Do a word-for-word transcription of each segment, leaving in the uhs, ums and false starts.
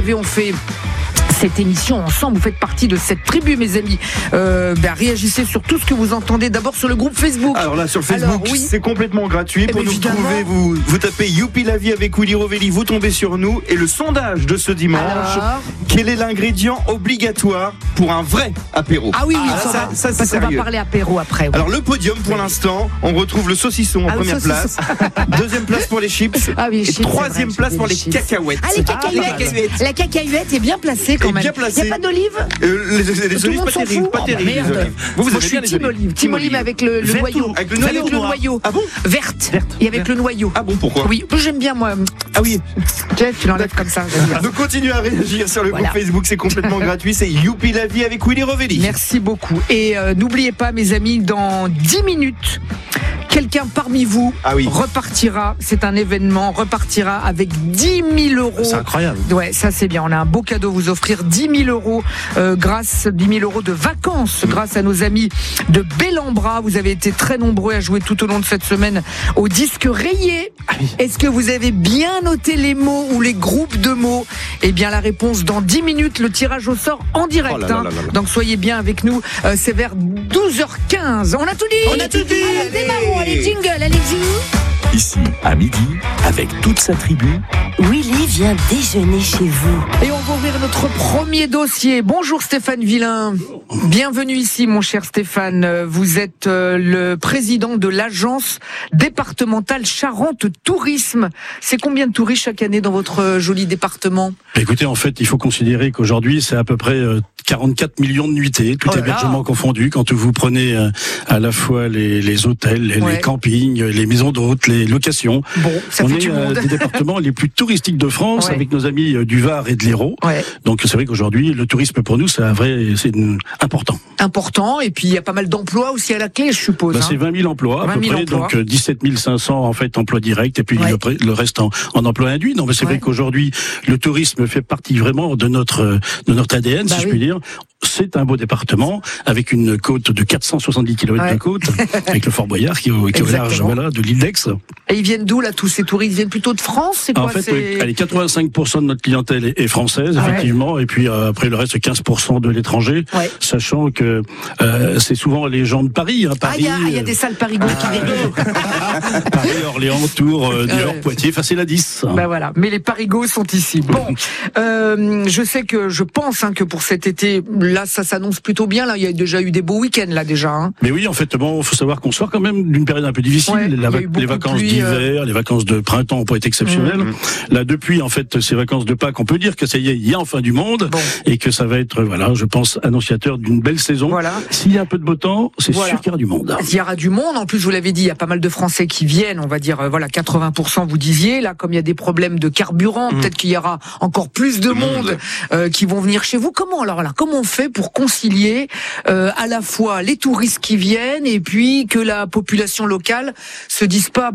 savez, on fait cette émission ensemble, vous faites partie de cette tribu, mes amis. Euh, ben, réagissez sur tout ce que vous entendez, d'abord sur le groupe Facebook. Alors là, sur Facebook, Alors, oui. c'est complètement gratuit. Eh Pour ben, nous évidemment. retrouver, vous, vous tapez Youpi la vie avec Willy Rovelli, vous tombez sur nous. Et le sondage de ce dimanche, Alors quel est l'ingrédient obligatoire pour un vrai apéro? Ah oui, oui, Ah, ça, ça, va, ça, c'est parce qu'on va sérieux. parler apéro après. Oui. Alors le podium pour l'instant, on retrouve le saucisson en Ah, le première saucisson. place, deuxième place pour les chips, Ah oui, et chips, troisième c'est vrai, place pour les chips. cacahuètes. Ah, les Ah, cacahuètes. La cacahuète est bien placée quand Est même. bien placée. Il n'y a pas d'olive? Euh, les, les, les Tout le olives monde pas s'en terribles, fout. pas Oh, terribles, merde. les olives. Vous, vous Moi, avez je suis bien les team olives. olive. Team olive avec le, le Verte noyau. ou- avec le noyau. Avec le noyau. Ah bon? Verte. Verte. Et avec le noyau. Ah bon, pourquoi? Oui, j'aime bien moi. Ah oui. Tiens, tu l'enlèves comme ça. j'aime bien. Donc continuez à réagir sur le Voilà. groupe Facebook, c'est complètement gratuit, c'est Youpi la vie avec Willy Rovelli. Merci beaucoup. Et euh, n'oubliez pas, mes amis, dans dix minutes, quelqu'un parmi vous Ah oui. repartira, c'est un événement, repartira avec dix mille euros. C'est incroyable. Ouais, ça c'est bien. On a un beau cadeau à vous offrir, dix mille euros euh, grâce, dix mille euros de vacances grâce à nos amis de Bellambra. Vous avez été très nombreux à jouer tout au long de cette semaine au disque rayé. Est-ce que vous avez bien noté les mots ou les groupes de mots? Eh bien, la réponse dans dix minutes, le tirage au sort en direct. Oh là là hein. là là là. Donc soyez bien avec nous. Euh, c'est vers douze heures quinze. On a tout dit. On a tout dit. Allez, démarrons. Allez, jingle, allez-y. Ici, à midi, avec toute sa tribu, Willy vient déjeuner chez vous. Et on va ouvrir notre premier dossier. Bonjour Stéphane Villain. Bienvenue ici, mon cher Stéphane. Vous êtes euh, le président de l'agence départementale Charente Tourisme. C'est combien de touristes chaque année dans votre euh, joli département? Écoutez, en fait, il faut considérer qu'aujourd'hui, c'est à peu près euh, quarante-quatre millions de nuitées, tout Oh là là. hébergement confondu. Quand vous prenez euh, à la fois les, les hôtels, les, Ouais. les campings, les maisons d'hôtes, les locations. Bon, ça On fait est du euh, monde. des départements les plus touristiques de France, Ouais. avec nos amis euh, du Var et de l'Hérault. Ouais. Donc c'est vrai qu'aujourd'hui, le tourisme pour nous, c'est un vrai, c'est une- important. Important. Et puis il y a pas mal d'emplois aussi à la clé, je suppose. Bah, hein. c'est vingt mille emplois à vingt peu mille près, emplois. donc euh, dix-sept mille cinq cents en fait emplois directs et puis Ouais. le, pré- le reste en, en emploi induit. Non, mais c'est Ouais. vrai qu'aujourd'hui le tourisme fait partie vraiment de notre euh, de notre A D N, Bah si je oui. puis dire. C'est un beau département avec une côte de quatre cent soixante-dix kilomètres Ouais. de côte, avec le Fort Boyard qui est au, qui est au large, Exactement. voilà, de l'île d'Aix. Et ils viennent d'où là tous ces touristes? Ils viennent plutôt de France? C'est quoi? En fait, c'est... oui, allez, quatre-vingt-cinq pour cent de notre clientèle est, est française, Ah ouais. effectivement, et puis euh, après le reste, quinze pour cent de l'étranger, Ouais. sachant que euh, c'est souvent les gens de Paris. Hein, Ah, Paris il y a, il y a euh, des salles Parigot qui viennent. Paris, Orléans, Tours, euh, Niort, Ouais. Poitiers, facile à dix. Ben voilà, mais les parigots sont ici. Bon, euh, je sais que je pense hein, que pour cet été, là, ça s'annonce plutôt bien. Là, il y a déjà eu des beaux week-ends là déjà. Hein. Mais oui, en fait, bon, faut savoir qu'on sort quand même d'une période un peu difficile. Ouais, La- il y a eu beaucoup les de vacances pluie, d'hiver, euh... les vacances de printemps ont pas été exceptionnelles. Mmh. Là, depuis, en fait, ces vacances de Pâques, on peut dire que ça y est, il y a enfin du monde Bon. et que ça va être, voilà, je pense, annonciateur d'une belle saison. Voilà. S'il y a un peu de beau temps, c'est Voilà. sûr qu'il y aura du monde. Il y aura du monde. En plus, vous l'avez dit, il y a pas mal de Français qui viennent. On va dire, euh, voilà, quatre-vingts pour cent vous disiez. Là, comme il y a des problèmes de carburant, Mmh. peut-être qu'il y aura encore plus de Le monde, monde. euh, qui vont venir chez vous. Comment alors là, comment on fait pour concilier euh, à la fois les touristes qui viennent et puis que la population locale se dise pas.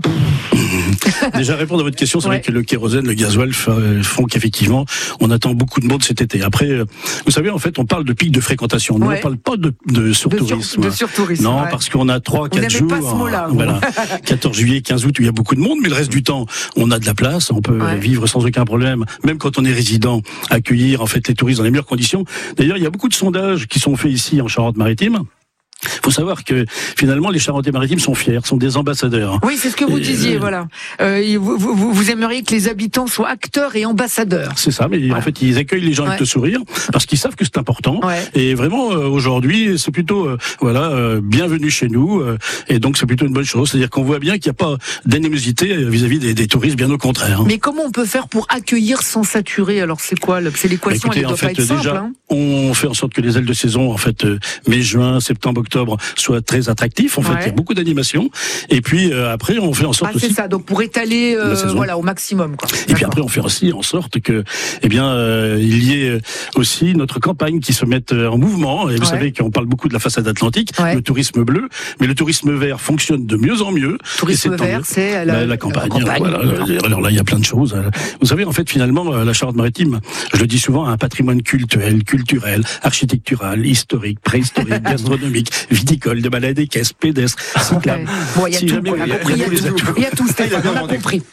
Déjà, répondre à votre question, c'est Ouais. vrai que le kérosène, le gasoil f- font qu'effectivement, on attend beaucoup de monde cet été. Après, euh, vous savez, en fait, on parle de pic de fréquentation. Nous, Ouais. on parle pas de, de surtourisme. De, sur, de surtourisme. Non, ouais. parce qu'on a trois, quatre n'aimez jours. pas ce mot-là, vous. Voilà. quatorze juillet, quinze août, où il y a beaucoup de monde, mais le reste du temps, on a de la place, on peut Ouais. vivre sans aucun problème, même quand on est résident, accueillir, en fait, les touristes dans les meilleures conditions. D'ailleurs, il y a beaucoup de sondages qui sont faits ici en Charente-Maritime. Il faut savoir que finalement les Charentais-Maritimes sont fiers, sont des ambassadeurs. Oui, c'est ce que vous Et, disiez, euh, voilà. Euh, vous, vous, vous aimeriez que les habitants soient acteurs et ambassadeurs. C'est ça, mais Voilà. en fait ils accueillent les gens avec Ouais. le sourire parce qu'ils savent que c'est important. Ouais. Et vraiment euh, aujourd'hui c'est plutôt euh, voilà euh, bienvenue chez nous euh, et donc c'est plutôt une bonne chose. C'est-à-dire qu'on voit bien qu'il n'y a pas d'animosité euh, vis-à-vis des, des touristes, bien au contraire. Mais comment on peut faire pour accueillir sans saturer? Alors c'est quoi le- C'est l'équation, Écoutez, elle ne en doit pas fait, être simple. déjà, hein. on fait en sorte que les ailes de saison, en fait, euh, mai, juin, septembre, octobre, soient très attractifs. En fait, Ouais. il y a beaucoup d'animations. Et puis euh, après, on fait en sorte Ah, c'est aussi. ça. Donc pour étaler, euh, La saison. voilà, au maximum, quoi. Et puis D'accord. après, on fait aussi en sorte que, eh bien, euh, il y ait aussi notre campagne qui se mette euh, en mouvement. Et vous Ouais. savez qu'on parle beaucoup de la façade atlantique, Ouais. le tourisme bleu, mais le tourisme vert fonctionne de mieux en mieux. Tourisme Et tant vert, mieux. c'est la, la, la campagne. la campagne. Voilà. Alors là, il y a plein de choses. Vous savez, en fait, finalement, la Charente-Maritime, je le dis souvent, a un patrimoine culturel, culturel, architectural, historique, préhistorique, gastronomique, viticoles, de balades équestres, pédestres, cyclables. Bon, il y a Si tout, jamais- on a compris, il y a les tout. atouts. Il y a tout, Stéphane, on a compris.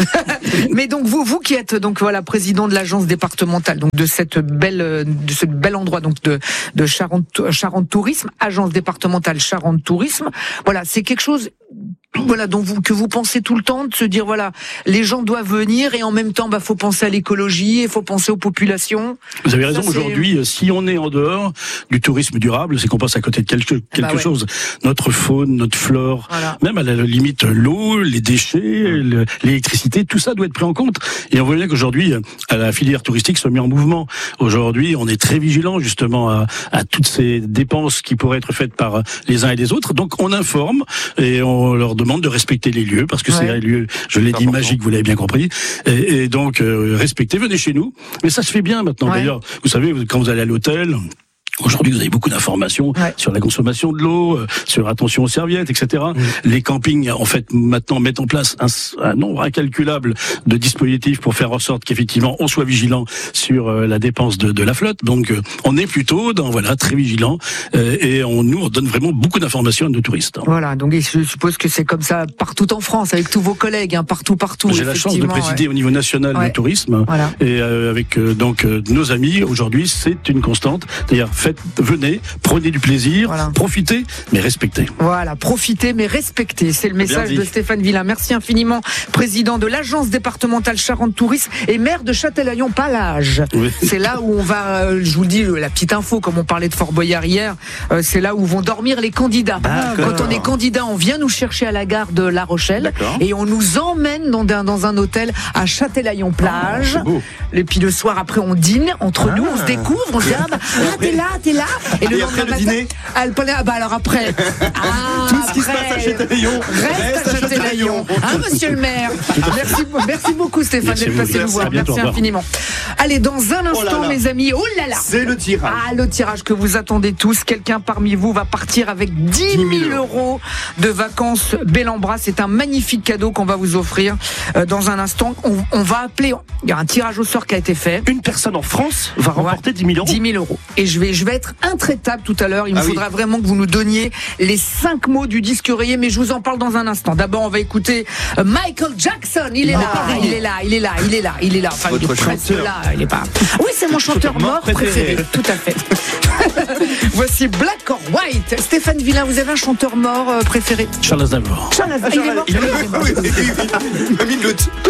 Mais donc vous, vous qui êtes donc voilà président de l'agence départementale donc de cette belle, de ce bel endroit donc de de Charente, Charente Tourisme, agence départementale Charente Tourisme. Voilà, c'est quelque chose. Voilà, donc vous, que vous pensez tout le temps de se dire voilà, les gens doivent venir et en même temps, bah, faut penser à l'écologie, il faut penser aux populations. Vous avez raison, Ça, c'est- aujourd'hui, si on est en dehors du tourisme durable, c'est qu'on passe à côté de quelque, quelque Bah ouais. chose. Notre faune, notre flore, Voilà. même à la limite l'eau, les déchets, le- l'électricité, tout ça doit être pris en compte. Et on voit bien qu'aujourd'hui, la filière touristique se met en mouvement. Aujourd'hui, on est très vigilant justement à, à toutes ces dépenses qui pourraient être faites par les uns et les autres. Donc on informe et on leur demande de respecter les lieux, parce que Ouais. c'est un lieu, je l'ai dit, magique, vous l'avez bien compris. Et, et donc, euh, respectez, venez chez nous. Mais ça se fait bien maintenant. Ouais. D'ailleurs, vous savez, quand vous allez à l'hôtel, aujourd'hui, vous avez beaucoup d'informations Ouais. sur la consommation de l'eau, euh, sur attention aux serviettes, et cetera. Mmh. Les campings, en fait, maintenant mettent en place un, un nombre incalculable de dispositifs pour faire en sorte qu'effectivement, on soit vigilant sur euh, la dépense de, de la flotte. Donc, euh, on est plutôt dans voilà très vigilant euh, et on nous on donne vraiment beaucoup d'informations à nos touristes. Voilà, donc je suppose que c'est comme ça partout en France avec tous vos collègues, hein, partout, partout. J'ai la chance de présider ouais. au niveau national Ouais. le tourisme Voilà. et euh, avec euh, donc euh, nos amis aujourd'hui, c'est une constante. D'ailleurs, faites, venez, prenez du plaisir, Voilà. profitez, mais respectez. Voilà, profitez mais respectez. C'est le message dit. de Stéphane Villain. Merci infiniment, président de l'agence départementale Charente Tourisme et maire de Châtelaillon-Palage. Oui. C'est là où on va, euh, je vous le dis, la petite info, comme on parlait de Fort Boyard hier, euh, c'est là où vont dormir les candidats. D'accord. Quand on est candidat, on vient nous chercher à la gare de La Rochelle D'accord. et on nous emmène dans un, dans un hôtel à Châtelaillon-Plage. c'est beau. Et puis le soir, après, on dîne entre nous, on se découvre, on se dit, ah, bah, ah, t'es là, t'es là. Et le Et après lendemain le matin, dîner ah, le palais- ah, bah alors après. Ah, Tout ce qui se après, passe à Châtelaillon Reste à Châtelaillon. Hein, monsieur le maire. Merci, merci beaucoup, Stéphane, Merci d'être à vous. passé nous Merci, voir. à bientôt, Merci au revoir. infiniment. Allez, dans un Oh là instant, là. mes amis, oh là là. C'est le tirage. Ah, le tirage que vous attendez tous. Quelqu'un parmi vous va partir avec dix mille euros de vacances Bellambra. C'est un magnifique cadeau qu'on va vous offrir euh, dans un instant. On, on va appeler. Il y a un tirage au sort qui a été fait. Une personne en France va remporter dix mille euros. dix mille euros. Et je vais, je vais être intraitable tout à l'heure. Il me Ah oui. faudra vraiment que vous nous donniez les cinq mots du disque rayé, mais je vous en parle dans un instant. D'abord, on va écouter euh, Michael Jackson. Il est là, il est là, il est là, il est là, il est là. Enfin, il est Votre presque chanteur. là. Il est pas. Oui, c'est mon chanteur mort préféré. Tout à fait. Voici Black or White. Stéphane Villain, vous avez un chanteur mort euh, préféré? Charles Aznavour. Charles Aznavour. Il est mort. Il a mis le doute.